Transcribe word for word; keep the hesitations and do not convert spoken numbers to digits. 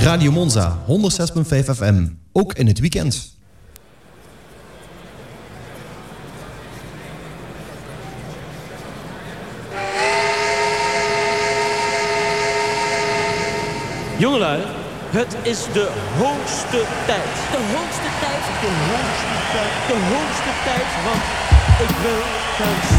Radio Monza, honderdzes komma vijf F M. Ook in het weekend. Jongelui, het is de hoogste tijd. De hoogste tijd. De hoogste tijd. De hoogste tijd, want ik wil gaan